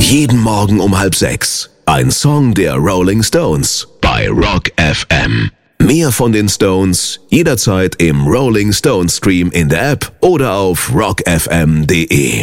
Jeden Morgen um 5:30. Ein Song der Rolling Stones bei Rock FM. Mehr von den Stones jederzeit im Rolling Stones Stream in der App oder auf rockfm.de.